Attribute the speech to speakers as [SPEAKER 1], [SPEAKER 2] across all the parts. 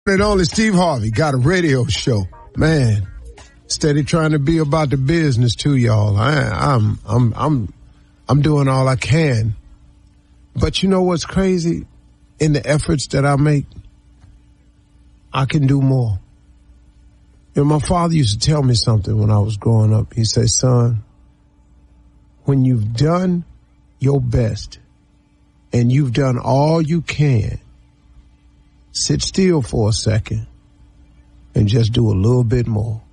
[SPEAKER 1] And only Steve Harvey got a radio show. Man, steady trying to be about the business too, y'all. I'm doing all I can. But you know what's crazy? In the efforts that I make, I can do more. You know, my father used to tell me something when I was growing up. He said, son, when you've done your best and you've done all you can, sit still for a second and just do a little bit more.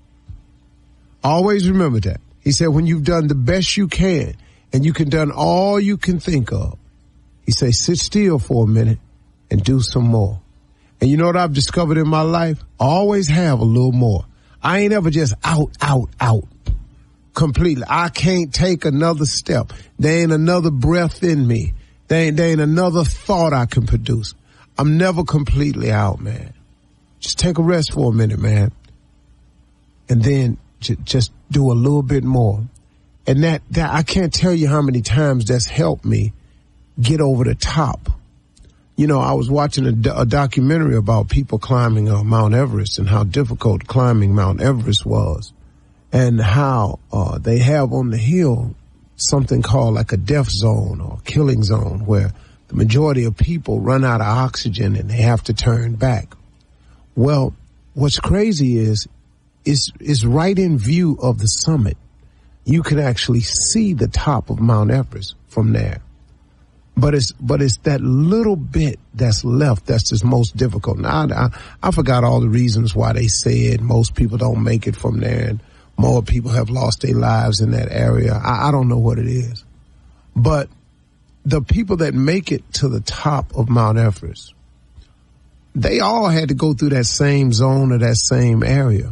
[SPEAKER 1] Always remember that. He said, when you've done the best you can and you can done all you can think of, he said, sit still for a minute and do some more. And you know what I've discovered in my life? I always have a little more. I ain't ever just out completely. I can't take another step. There ain't another breath in me. There ain't another thought I can produce. I'm never completely out, man. Just take a rest for a minute, man. And then just do a little bit more. And that I can't tell you how many times that's helped me get over the top. You know, I was watching a documentary about people climbing Mount Everest and how difficult climbing Mount Everest was, and how they have on the hill something called like a death zone or killing zone, where the majority of people run out of oxygen and they have to turn back. Well, what's crazy is right in view of the summit. You can actually see the top of Mount Everest from there. But it's that little bit that's left that's the most difficult. Now, I forgot all the reasons why they said most people don't make it from there and more people have lost their lives in that area. I don't know what it is. But the people that make it to the top of Mount Everest, they all had to go through that same zone or that same area.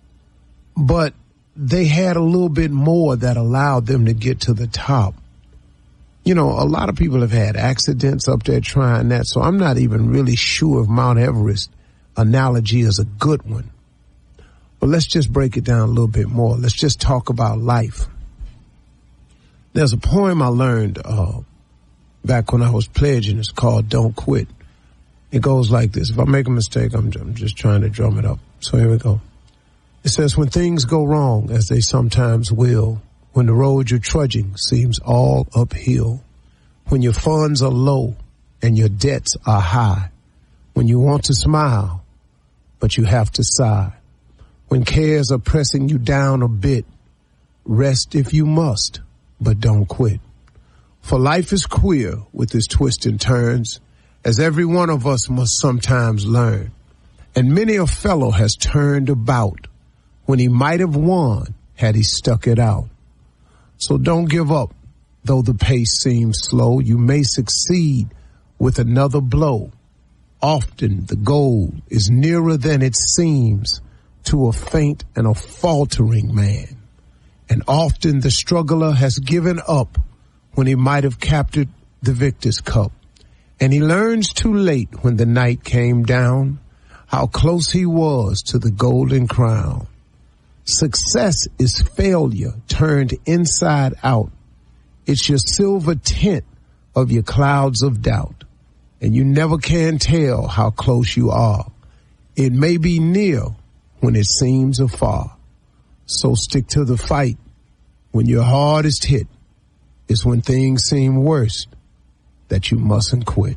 [SPEAKER 1] But they had a little bit more that allowed them to get to the top. You know, a lot of people have had accidents up there trying that, so I'm not even really sure if Mount Everest analogy is a good one. But let's just break it down a little bit more. Let's just talk about life. There's a poem I learned back when I was pledging. It's called Don't Quit. It goes like this. If I make a mistake, I'm just trying to drum it up. So here we go. It says, when things go wrong, as they sometimes will, when the road you're trudging seems all uphill, when your funds are low and your debts are high, when you want to smile, but you have to sigh, when cares are pressing you down a bit, rest if you must, but don't quit. For life is queer with its twists and turns, as every one of us must sometimes learn. And many a fellow has turned about when he might have won had he stuck it out. So don't give up, though the pace seems slow. You may succeed with another blow. Often the goal is nearer than it seems to a faint and a faltering man. And often the struggler has given up when he might have captured the victor's cup. And he learns too late when the night came down how close he was to the golden crown. Success is failure turned inside out. It's your silver tint of your clouds of doubt. And you never can tell how close you are. It may be near when it seems afar. So stick to the fight. When you're hardest hit is when things seem worst that you mustn't quit.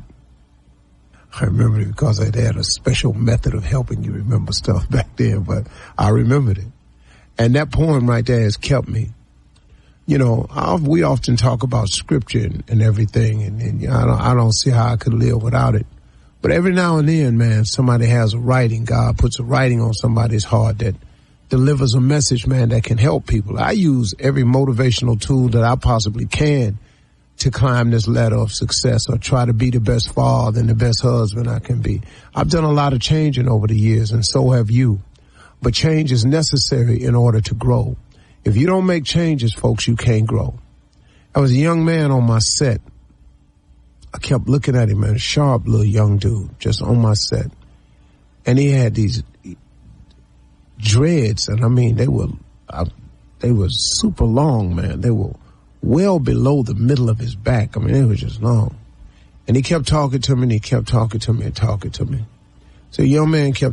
[SPEAKER 1] I remember it because they had a special method of helping you remember stuff back then, but I remembered it. And that poem right there has kept me. You know, we often talk about scripture and everything, and I don't see how I could live without it. But every now and then, man, somebody has a writing. God puts a writing on somebody's heart that delivers a message, man, that can help people. I use every motivational tool that I possibly can to climb this ladder of success or try to be the best father and the best husband I can be. I've done a lot of changing over the years, and so have you. But change is necessary in order to grow. If you don't make changes, folks, you can't grow. I was a young man on my set. I kept looking at him, man, a sharp little young dude just on my set. And he had these dreads, and I mean, they were super long, man. They were well below the middle of his back. I mean, they were just long. And he kept talking to me, and he kept talking to me and talking to me. So young man kept